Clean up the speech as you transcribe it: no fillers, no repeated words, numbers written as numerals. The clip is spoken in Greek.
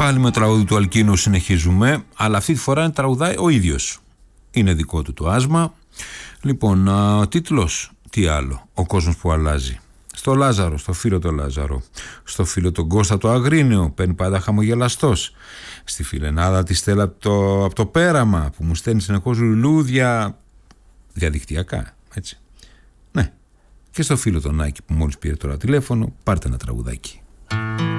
Πάλι με τραγούδι του Αλκίνου συνεχίζουμε, αλλά αυτή τη φορά τραγουδάει ο ίδιος. Είναι δικό του το άσμα. Λοιπόν, τίτλος, τι άλλο, ο κόσμος που αλλάζει. Στο Λάζαρο, στο φίλο το Λάζαρο, στο φίλο τον Κώστα το Αγρίνιο, παίρνει πάντα χαμογελαστός. Στη φιλενάδα τη Στέλλα από το Πέραμα, που μου στέλνει συνεχώς λουλούδια διαδικτυακά, έτσι. Ναι. Και στο φίλο τον Άκη που μόλις πήρε τώρα τηλέφωνο, πάρτε ένα τραγουδάκι.